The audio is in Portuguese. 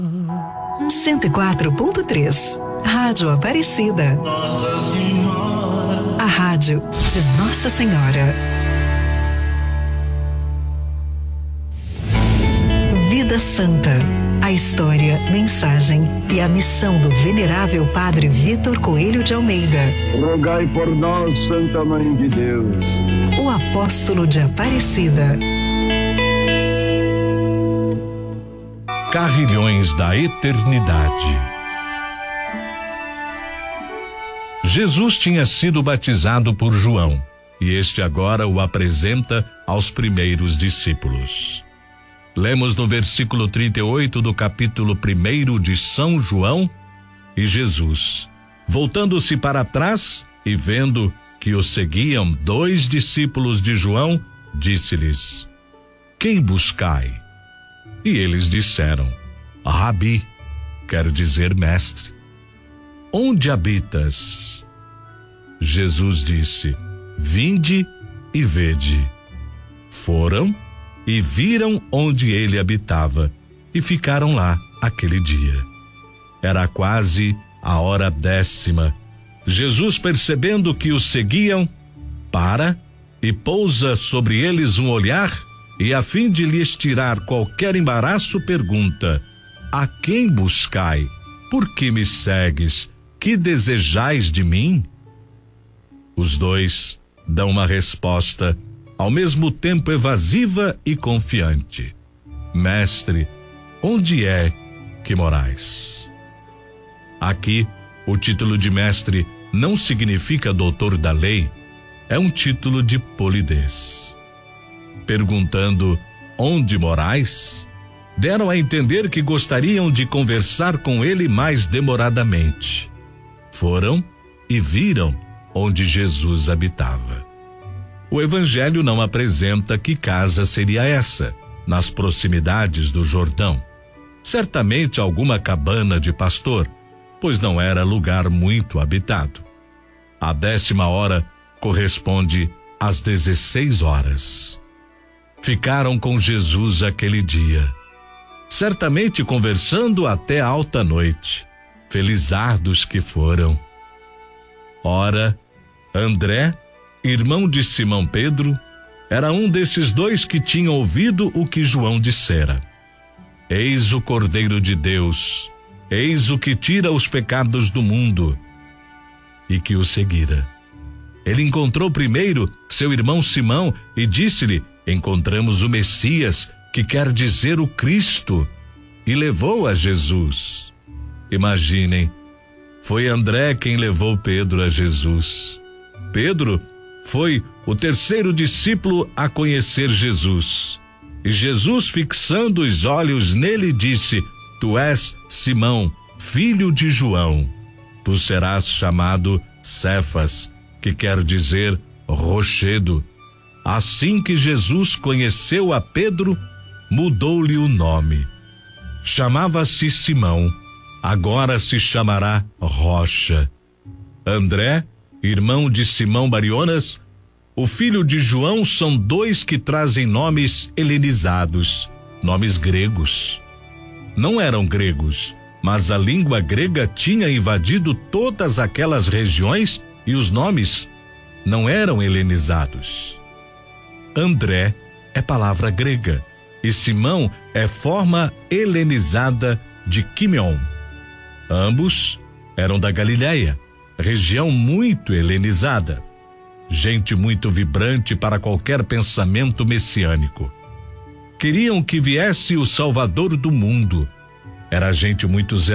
104.3 Rádio Aparecida. Nossa Senhora. A rádio de Nossa Senhora. Vida Santa. A história, mensagem e a missão do venerável Padre Vitor Coelho de Almeida. Rogai por nós, Santa Mãe de Deus. O apóstolo de Aparecida. Carrilhões da Eternidade. Jesus tinha sido batizado por João, e este agora o apresenta aos primeiros discípulos. Lemos no versículo 38 do capítulo 1 de São João, e Jesus, voltando-se para trás e vendo que o seguiam 2 discípulos de João, disse-lhes: Quem buscai? E eles disseram: Rabi, quer dizer mestre. Onde habitas? Jesus disse: Vinde e vede. Foram e viram onde ele habitava e ficaram lá aquele dia. Era quase a hora 10ª. Jesus, percebendo que os seguiam, para e pousa sobre eles um olhar e, a fim de lhes tirar qualquer embaraço, pergunta: A quem buscai? Por que me segues? Que desejais de mim? Os 2 dão uma resposta ao mesmo tempo evasiva e confiante: Mestre, onde é que morais? Aqui, o título de mestre não significa doutor da lei, é um título de polidez. Perguntando onde morais, deram a entender que gostariam de conversar com ele mais demoradamente. Foram e viram onde Jesus habitava. O Evangelho não apresenta que casa seria essa, nas proximidades do Jordão. Certamente alguma cabana de pastor, pois não era lugar muito habitado. A 10ª hora corresponde às 16 horas. Ficaram com Jesus aquele dia, certamente conversando até alta noite, felizardos que foram. Ora, André, irmão de Simão Pedro, era um desses 2 que tinham ouvido o que João dissera: Eis o Cordeiro de Deus, eis o que tira os pecados do mundo, e que o seguira. Ele encontrou primeiro seu irmão Simão e disse-lhe: Encontramos o Messias, que quer dizer o Cristo, e levou a Jesus. Imaginem, foi André quem levou Pedro a Jesus. Pedro foi o 3º discípulo a conhecer Jesus. E Jesus, fixando os olhos nele, disse: Tu és Simão, filho de João. Tu serás chamado Cefas, que quer dizer rochedo. Assim que Jesus conheceu a Pedro, mudou-lhe o nome. Chamava-se Simão, agora se chamará Rocha. André, irmão de Simão Barionas, o filho de João, são 2 que trazem nomes helenizados, nomes gregos. Não eram gregos, mas a língua grega tinha invadido todas aquelas regiões e os nomes não eram helenizados. André é palavra grega e Simão é forma helenizada de Quimeon. Ambos eram da Galileia, região muito helenizada, gente muito vibrante para qualquer pensamento messiânico. Queriam que viesse o Salvador do mundo. Era gente muito